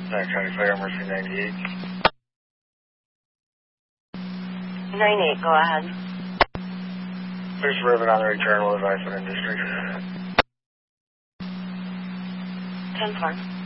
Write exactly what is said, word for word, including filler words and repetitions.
Nine County Fire Emergency ninety-eight. ninety-eight, go ahead. There's Ribbon on the return, will advise when in district. ten four.